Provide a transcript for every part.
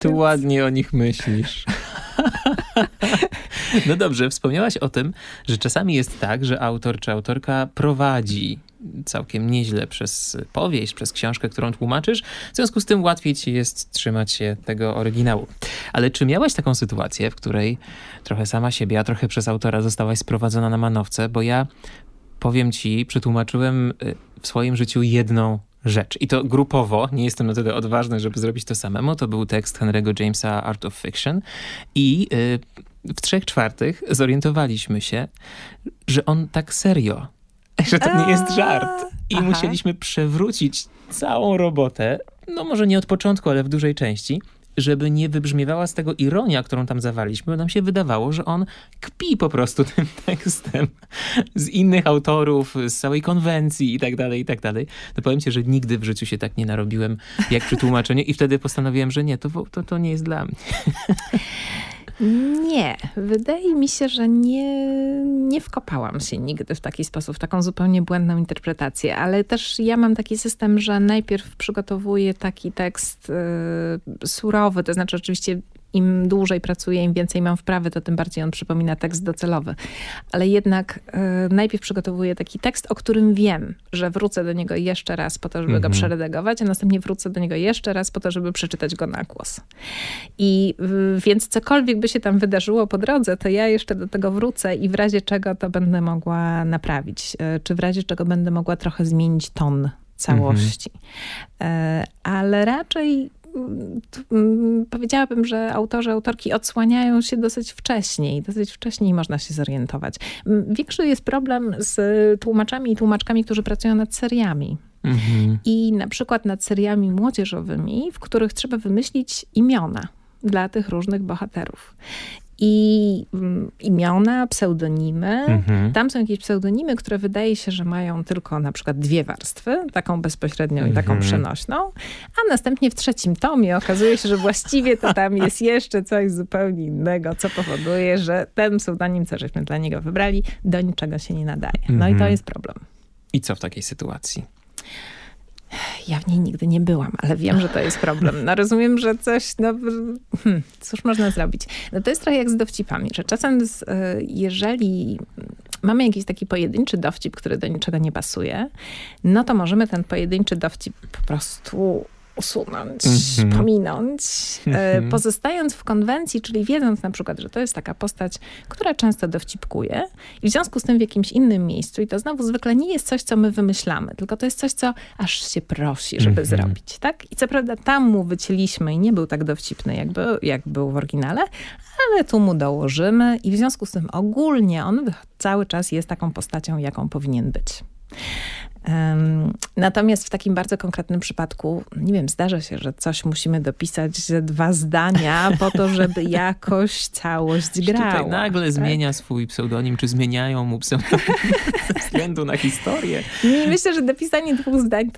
Tu ładnie o nich myślisz. No dobrze, wspomniałaś o tym, że czasami jest tak, że autor czy autorka prowadzi całkiem nieźle przez powieść, przez książkę, którą tłumaczysz. W związku z tym łatwiej ci jest trzymać się tego oryginału. Ale czy miałaś taką sytuację, w której trochę sama siebie, a trochę przez autora zostałaś sprowadzona na manowce? Bo ja, powiem ci, przetłumaczyłem w swoim życiu jedną rzecz. I to grupowo, nie jestem na tyle odważny, żeby zrobić to samemu. To był tekst Henry'ego Jamesa Art of Fiction i w 3/4 zorientowaliśmy się, że on tak serio, że to nie jest żart. I musieliśmy przewrócić całą robotę, no może nie od początku, ale w dużej części, żeby nie wybrzmiewała z tego ironia, którą tam zawaliśmy, bo nam się wydawało, że on kpi po prostu tym tekstem z innych autorów, z całej konwencji i tak dalej, i tak dalej. To powiem ci, że nigdy w życiu się tak nie narobiłem, jak przy tłumaczeniu i wtedy postanowiłem, że nie, to nie jest dla mnie. Nie, wydaje mi się, że nie wkopałam się nigdy w taki sposób, w taką zupełnie błędną interpretację, ale też ja mam taki system, że najpierw przygotowuję taki tekst surowy, to znaczy oczywiście im dłużej pracuję, im więcej mam wprawy, to tym bardziej on przypomina tekst docelowy. Ale jednak najpierw przygotowuję taki tekst, o którym wiem, że wrócę do niego jeszcze raz po to, żeby go przeredagować, a następnie wrócę do niego jeszcze raz po to, żeby przeczytać go na głos. I więc cokolwiek by się tam wydarzyło po drodze, to ja jeszcze do tego wrócę i w razie czego to będę mogła naprawić. Czy w razie czego będę mogła trochę zmienić ton całości. Ale raczej powiedziałabym, że autorzy, autorki odsłaniają się dosyć wcześniej. Dosyć wcześniej można się zorientować. Większy jest problem z tłumaczami i tłumaczkami, którzy pracują nad seriami. I na przykład nad seriami młodzieżowymi, w których trzeba wymyślić imiona dla tych różnych bohaterów. I imiona, pseudonimy. Tam są jakieś pseudonimy, które wydaje się, że mają tylko na przykład 2 warstwy, taką bezpośrednią i taką przenośną, a następnie w 3. tomie okazuje się, że właściwie to tam jest jeszcze coś zupełnie innego, co powoduje, że ten pseudonim, co żeśmy dla niego wybrali, do niczego się nie nadaje. No i to jest problem. I co w takiej sytuacji? Ja w niej nigdy nie byłam, ale wiem, że to jest problem. No rozumiem, że coś, cóż można zrobić? No to jest trochę jak z dowcipami, że czasem jeżeli mamy jakiś taki pojedynczy dowcip, który do niczego nie pasuje, no to możemy ten pojedynczy dowcip po prostu usunąć, pominąć, pozostając w konwencji, czyli wiedząc na przykład, że to jest taka postać, która często dowcipkuje i w związku z tym w jakimś innym miejscu i to znowu zwykle nie jest coś, co my wymyślamy, tylko to jest coś, co aż się prosi, żeby zrobić, tak? I co prawda tam mu wycięliśmy i nie był tak dowcipny, jak był w oryginale, ale tu mu dołożymy i w związku z tym ogólnie on cały czas jest taką postacią, jaką powinien być. Natomiast w takim bardzo konkretnym przypadku, nie wiem, zdarza się, że coś musimy dopisać ze 2 zdania po to, żeby jakoś całość grała. Tutaj nagle zmienia swój pseudonim, czy zmieniają mu pseudonim ze względu na historię. Myślę, że dopisanie 2 zdań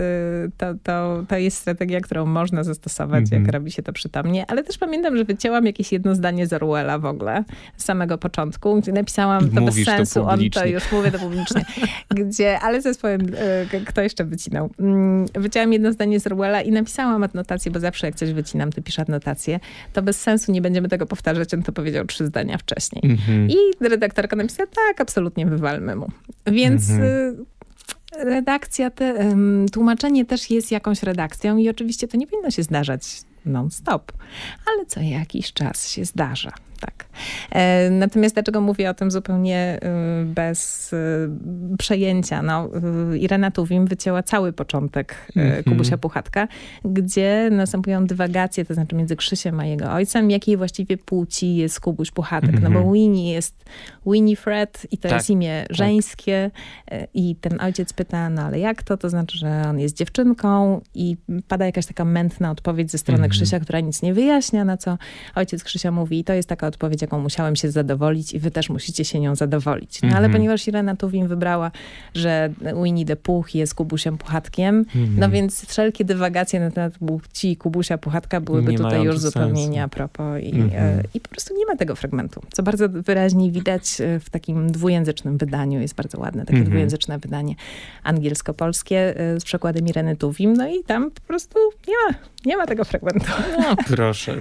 to jest strategia, którą można zastosować, jak robi się to przytomnie, ale też pamiętam, że wycięłam jakieś jedno zdanie z Orwella w ogóle z samego początku, gdzie napisałam to bez sensu, to już mówię to publicznie, ale ze swoim kto jeszcze wycinał? Wycięłam jedno zdanie z Orwella i napisałam adnotację, bo zawsze jak coś wycinam, to piszę adnotację. To bez sensu, nie będziemy tego powtarzać. On to powiedział 3 zdania wcześniej. I redaktorka napisała, tak, absolutnie wywalmy mu. Więc redakcja, tłumaczenie też jest jakąś redakcją i oczywiście to nie powinno się zdarzać non-stop, ale co jakiś czas się zdarza. Tak. Natomiast dlaczego mówię o tym zupełnie bez przejęcia? No, Irena Tuwim wycięła cały początek Kubusia Puchatka, gdzie następują dywagacje, to znaczy między Krzysiem a jego ojcem, jakiej właściwie płci jest Kubuś Puchatek. No bo Winnie jest Winifred i to jest imię żeńskie i ten ojciec pyta, no ale jak to? To znaczy, że on jest dziewczynką i pada jakaś taka mętna odpowiedź ze strony Krzysia, która nic nie wyjaśnia, na co ojciec Krzysia mówi, to jest taka odpowiedź, jaką musiałem się zadowolić i wy też musicie się nią zadowolić. No ale ponieważ Irena Tuwim wybrała, że Winnie the Pooh jest Kubusiem Puchatkiem, no więc wszelkie dywagacje na temat płci Kubusia Puchatka byłyby Nie tutaj mają już tu zupełnie sensu. nie a propos i po prostu nie ma tego fragmentu, co bardzo wyraźnie widać w takim dwujęzycznym wydaniu. Jest bardzo ładne takie dwujęzyczne wydanie angielsko-polskie z przekładem Ireny Tuwim, no i tam po prostu nie ma tego fragmentu. No proszę.